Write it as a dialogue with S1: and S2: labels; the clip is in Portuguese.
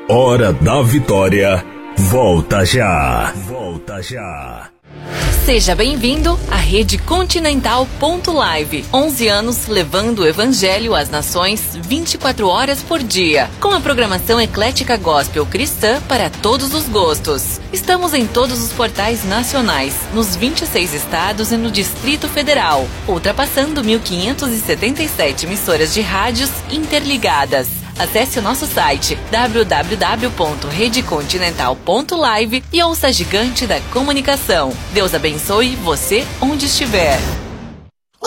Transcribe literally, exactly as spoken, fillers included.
S1: Hora da Vitória, volta já. Volta já.
S2: Seja bem-vindo à Rede Continental ponto live. onze anos levando o Evangelho às nações vinte e quatro horas por dia. Com a programação eclética gospel cristã para todos os gostos. Estamos em todos os portais nacionais, nos vinte e seis estados e no Distrito Federal, ultrapassando mil quinhentas e setenta e sete emissoras de rádios interligadas. Acesse o nosso site w w w ponto rede continental ponto live e ouça a gigante da comunicação. Deus abençoe você onde estiver.